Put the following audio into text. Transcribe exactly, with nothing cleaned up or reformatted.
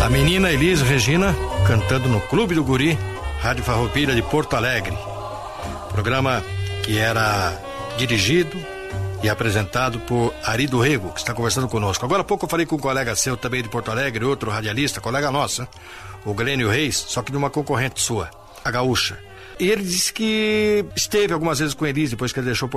A menina Elis Regina cantando no Clube do Guri, Rádio Farroupilha de Porto Alegre. Programa que era dirigido e apresentado por Ari do Rego, que está conversando conosco. Agora há pouco eu falei com um colega seu também de Porto Alegre, outro radialista, colega nosso, o Glênio Reis, só que de uma concorrente sua, a Gaúcha. E ele disse que esteve algumas vezes com Elis depois que ele deixou Porto